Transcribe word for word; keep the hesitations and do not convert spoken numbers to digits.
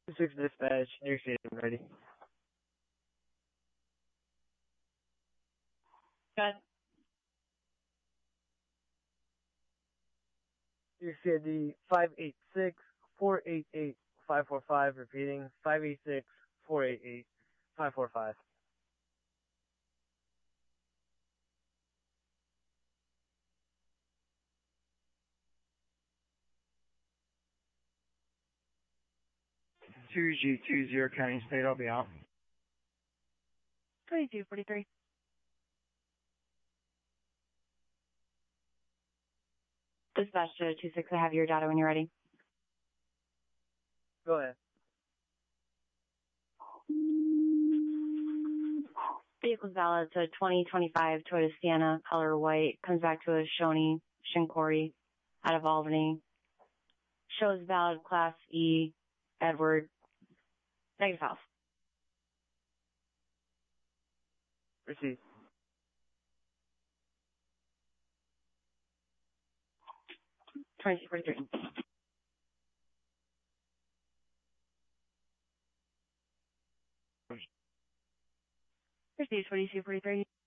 Six dispatch, New York City, I'm ready. Good. New York City, five eight six, four eight eight, five four five, repeating, five eight six, four eight eight, five four five. two G two zero County State, I'll be out. twenty-two forty-three. Dispatch to two six, I have your data when you're ready. Go ahead. Vehicle's valid, so twenty twenty-five Toyota Sienna, color white, comes back to a Shoney Shinkori out of Albany. Shows valid Class E, Edward, negative house. Receive. twenty-two forty-three. Receive twenty-two forty-three.